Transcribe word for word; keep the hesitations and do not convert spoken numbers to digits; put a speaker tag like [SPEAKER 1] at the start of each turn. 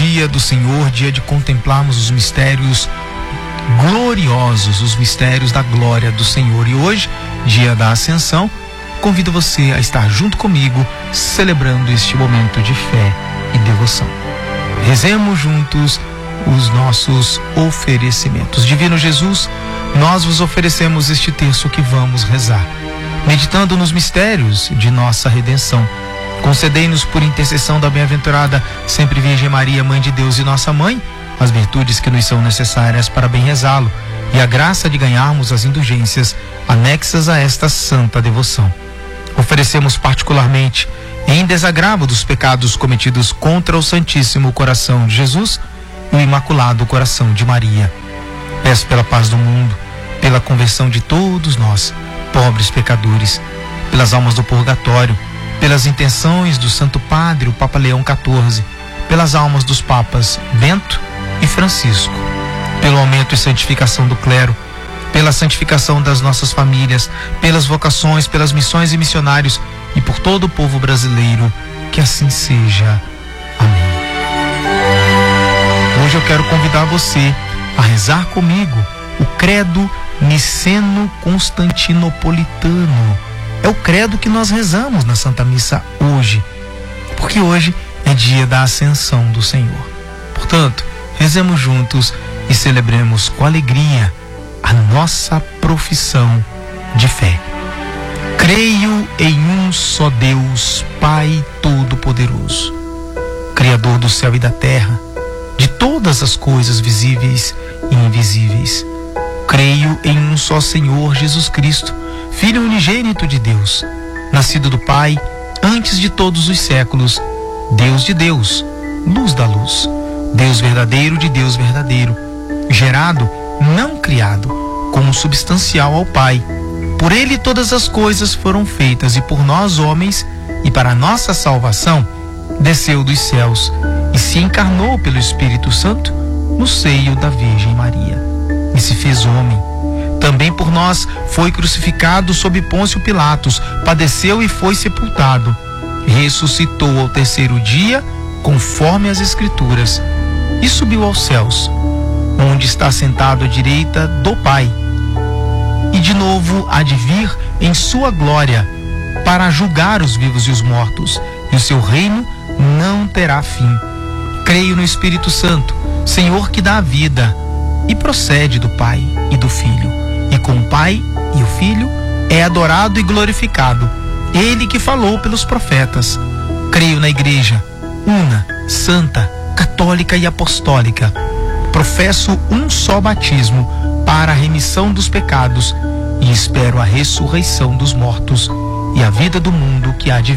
[SPEAKER 1] dia do Senhor, dia de contemplarmos os mistérios gloriosos, os mistérios da glória do Senhor. E hoje, dia da Ascensão, convido você a estar junto comigo, celebrando este momento de fé e devoção. Rezemos juntos os nossos oferecimentos. Divino Jesus, nós vos oferecemos este terço que vamos rezar, meditando nos mistérios de nossa redenção. Concedei-nos, por intercessão da bem-aventurada sempre Virgem Maria, Mãe de Deus e nossa Mãe, as virtudes que nos são necessárias para bem rezá-lo e a graça de ganharmos as indulgências anexas a esta santa devoção. Oferecemos particularmente, em desagravo dos pecados cometidos contra o Santíssimo Coração de Jesus e o Imaculado Coração de Maria. Peço pela paz do mundo, pela conversão de todos nós, pobres pecadores, pelas almas do purgatório, pelas intenções do Santo Padre, o Papa Leão quatorze, pelas almas dos Papas Bento e Francisco, pelo aumento e santificação do clero, pela santificação das nossas famílias, pelas vocações, pelas missões e missionários e por todo o povo brasileiro, que assim seja. Amém. Hoje eu quero convidar você a rezar comigo o credo niceno-constantinopolitano. É o credo que nós rezamos na Santa Missa hoje, porque hoje é dia da Ascensão do Senhor. Portanto, rezemos juntos e celebremos com alegria a nossa profissão de fé. Creio em um só Deus, Pai Todo-Poderoso, Criador do céu e da terra, de todas as coisas visíveis e invisíveis. Creio em um só Senhor Jesus Cristo, Filho unigênito de Deus, nascido do Pai antes de todos os séculos, Deus de Deus, luz da luz, Deus verdadeiro de Deus verdadeiro, gerado, não criado, consubstancial ao Pai. Por ele todas as coisas foram feitas, e por nós homens, e para a nossa salvação, desceu dos céus e se encarnou pelo Espírito Santo no seio da Virgem Maria, e se fez homem. Também por nós foi crucificado sob Pôncio Pilatos, padeceu e foi sepultado. Ressuscitou ao terceiro dia, conforme as Escrituras, e subiu aos céus, onde está sentado à direita do Pai. E de novo há de vir em sua glória, para julgar os vivos e os mortos, e o seu reino não terá fim. Creio no Espírito Santo, Senhor que dá a vida, e procede do Pai e do Filho, e com o Pai e o Filho é adorado e glorificado, ele que falou pelos profetas. Creio na Igreja una, santa, católica e apostólica. Professo um só batismo para a remissão dos pecados e espero a ressurreição dos mortos e a vida do mundo que há de vir.